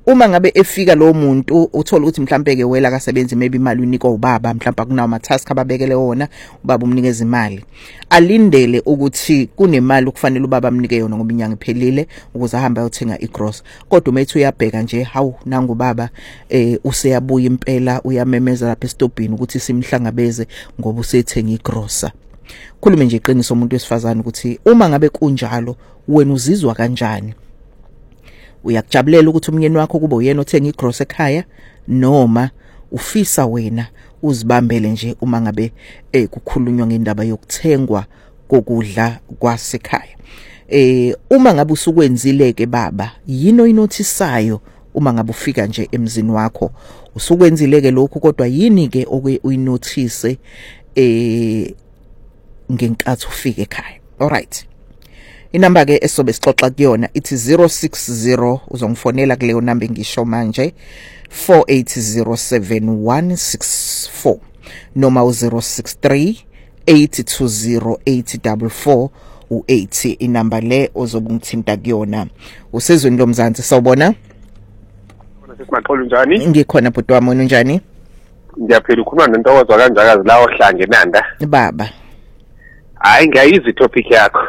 uma ngabe efika lo muntu uthola ukuthi mhlambe ke wela akasebenzi maybe imali unikwa ubaba mhlawumbe kunawo ama-task ababekele wona ubaba umnikeza imali alindele ukuthi kunemali ukufanele ubaba amnike yona ngoba inyanga iphelile ukuze ahambe ayothenga igross kodwa umethi uyabheka nje hawu nangu baba useyabuya impela uyamemeza lapha estobhini ukuthi simhlangabeze ngoba usethenga igrossa. Khulume nje iqiniso umuntu wesifazane ukuthi uma ngabe kunjalo wena uzizwa kanjani? Uyakujabulela ukuthi umnyeni wakho kube uyena othenga igross ekhaya noma ufisa wena uzibambele nje uma ngabe kukhulunywa ngendaba yokuthengwa kokudla kwasekhaya? Uma ngabe usukwenzile ke baba yini oyinothisayo uma ngabe ufika nje emzini wakho usukwenzile ke lokho kodwa yini ke uyinothise ngenkathi ufike ekhaya? Alright, inamba ke esobe sixoxa kuyona ithi 060 uzongifonela kuleyo namba engisho manje 480764 noma u063 820 844 u80 inamba le ozobungithinta kuyona. Usezweni lomzansi sawubona. Simaxolo njani? Ngikhona bhuti wami wena njani? Ngiyaphila ukhuluma nentokozo kanjakazi la ohlange nanda. Baba. Hayi ngiyayizwa itopic yakho.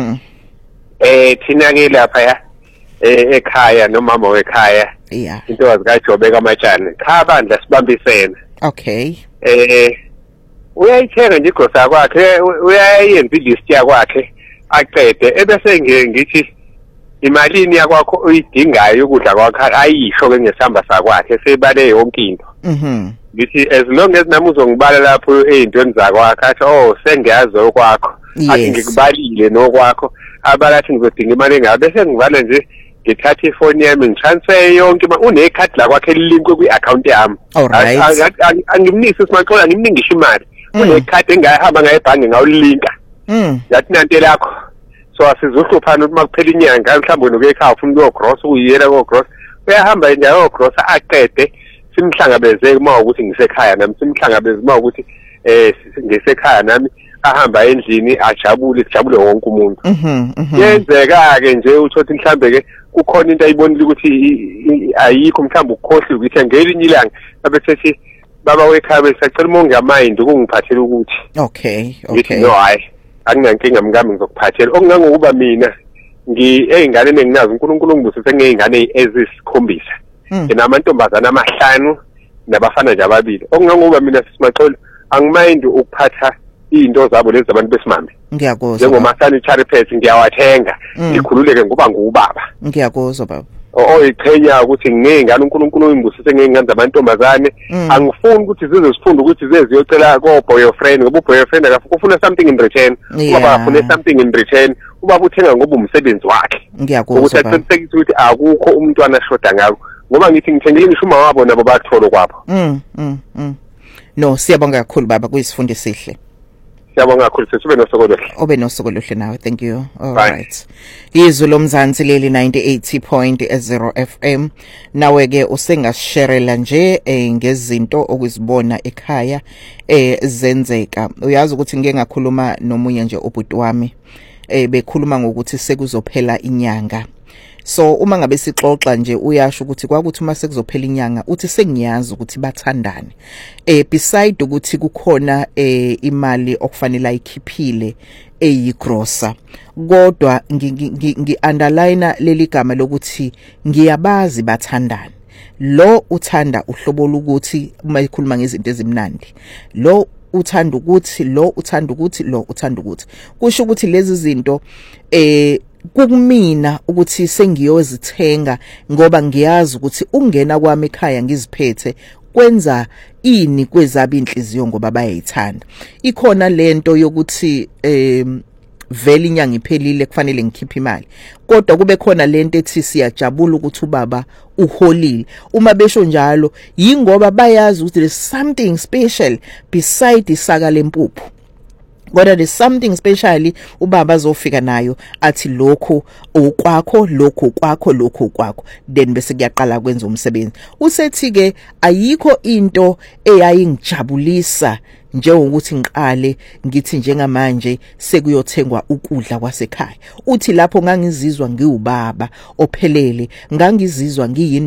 Thina ke lapha ekhaya nomama wekhaya. Yeah. Intokazi kaJobeka amatshana. Cha bandla sibambisene. Okay. Uyayithenga nje igrosa kwakhe, uyayenza ilist yakwakhe aqede ebese ngithi imalini yakwakho uyidingayo ukudla kwakhe ayisho ke ngesamba sakwakhe sebale yonke into. Ngithi as long as nami uzongibala lapho ezintweni zakwakhe athi sengiyazi okwakho athi ngikubalile nokwakho abalathi ngizodinga imali engabe bese ngivala nje ngithatha ifoni yami ngitransfer yonke unekhadi la kwakhe linkwe kwi-account yami. Angimnisi simaxola ngimningisha imali unekhadi engahamba ngaye ebhange ngawulinka yathi nanto lakho so asizohluphana ukuthi makuphela inyanga mhlawumbe nokuyekhaya ufuna ukuyogross uyiyela kogross uyahamba nje ayogross aqede simhlangabeze uma ukuthi ngisekhaya nami simhlangabeze uma ukuthi ngisekhaya nami ahamba endlini ajabule sijabule wonke umuntu. Yenzeka ke nje uthothi mhlambe ke kukhona into ayibonile ukuthi ayikho mhlawumbe ukukhohlwa ukuthi ngelinye ilanga abesethi baba wekhaya besacela umonge amindi ukungiphathela ukuthi okay no hayi akunankinga mngami ngizokuphathela okungangokuba mina ey'ngane enginazo uNkulunkulu ungibusise ngey'ngane ezisikhombisa nginamantombazane amahlanu nabafana nje ababili okungangokuba mina sisimaxolo angimayindi ukuphatha into zabo lezi zabantu besimame. Ngiyakuzwa njengoma-sanitary pads ngiyawathenga ngikhululeke ngoba nguwubaba. Ngiyakuzwa baba. Iqhenya ukuthi ngingane uNkulunkulu uyimbusise ngey'ngane zamantombazane angifuni ukuthi zize zifunda ukuthi ziyocela ko-boyfriend ngoba u-boyfriend ufuna something in return ubaba afune something in return ubaba uthenga ngoba umsebenzi wakhe. Ngiyakuzwa ukuthi aqinisekise ukuthi akukho umntwana ashoda ngakho ngoba ngithi ngithengile ngisho uma wabo nabo bakuthole kwabo. No siyabonga kakhulu baba kuyisifundo esihle. Siyabonga kakhulu sesibe nosuku oluhle. Obe nosuku oluhle nawe. Thank you. All right. Izwi lomzansi leli 98.0 FM. Nawe ke usengasharela nje ngezinto okuzibona ekhaya zenzeka. Uyazi ukuthi ngeke ngakhuluma nomunye nje ubhuti wami bekhuluma ngokuthi sekuzophela inyanga. So uma ngabe sixoxa nje uyasho ukuthi kwakuthi uma sekuzophela inyanga uthi sengiyazi ukuthi bathandane. Beside ukuthi kukhona imali okufanele ayikhiphile eyigrosa. Kodwa ngi-underline leli gama lokuthi ngiyabazi bathandane. Lo uthanda uhlobo lokuthi uma ikhuluma ngezinto ezimnandi. Lo uthanda ukuthi, lo uthanda ukuthi, lo uthanda ukuthi. Kusho ukuthi lezi zinto kumina ukuthi sengiyozithenga ngoba ngiyazi ukuthi ungena kwami ekhaya ngiziphethe kwenza ini kwezaba inhliziyo ngoba bayayithanda. Ikhona lento yokuthi vele inyanga iphelile kufanele ngikhiphe imali kodwa kube khona lento ethi siyajabula ukuthi ubaba uholile. Uma besho njalo yingoba bayazi ukuthi there's something special beside isaka lempuphu. Kodwa there's something specially ubaba azofika nayo athi lokho okwakho lokho kwakho lokho kwakho then bese kuyaqala kwenza umsebenzi. Usethi ke ayikho into eyayingijabulisa njengokuthi ngiqale ngithi njengamanje sekuyothengwa ukudla kwasekhaya. Uthi lapho ngangizizwa ngiwubaba ophelele ngangizizwa